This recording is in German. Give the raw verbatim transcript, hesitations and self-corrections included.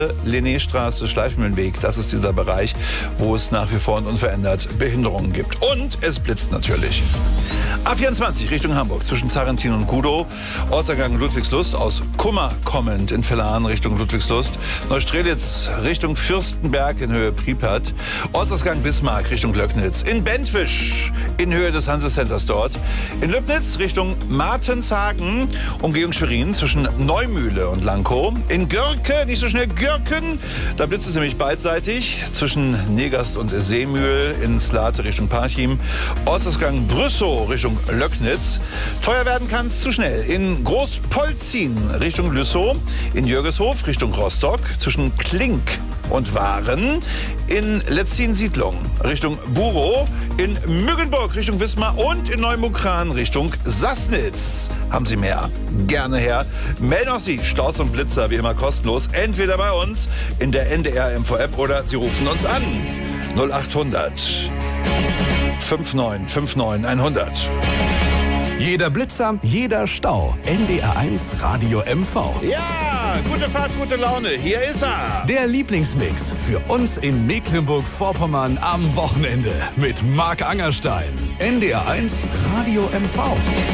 Linnéstraße, Schleifmühlenweg, das ist dieser Bereich, wo es nach wie vor und unverändert Behinderungen gibt. Und es blitzt natürlich. A vierundzwanzig Richtung Hamburg zwischen Zarrentin und Kudow. Ortsangang Ludwigslust aus Kummer kommend in Vellan Richtung Ludwigslust. Neustrelitz Richtung Fürstenberg in Höhe Pripyat. Ortsausgang Bismarck Richtung Löcknitz. In Bentwisch in Höhe des Hanse-Centers dort. In Lübnitz Richtung Martenshagen, Umgehung Schwerin zwischen Neumühle und Lankow. In Görke, nicht so schnell Gürken, da blitzt es nämlich beidseitig zwischen Negast und Seemühl in Slate Richtung Parchim. Ortsausgang Brüssow Richtung Löcknitz. Teuer werden kann es zu schnell. In Großpolzin Richtung Lüssow. In Jürgeshof Richtung Rostock zwischen Klink und Waren. In Letzin-Siedlung Richtung Burow. In Müggenburg Richtung Wismar und in Neumukran Richtung Sassnitz. Haben Sie mehr? Gerne her. Melden auch Sie Staus und Blitzer wie immer kostenlos. Entweder bei uns in der N D R M V-App oder Sie rufen uns an. null achthundert neunundfünfzig neunundfünfzig hundert. Jeder Blitzer, jeder Stau. N D R eins Radio M V. Ja, gute Fahrt, gute Laune. Hier ist er. Der Lieblingsmix für uns in Mecklenburg-Vorpommern am Wochenende mit Marc Angerstein. N D R eins Radio M V.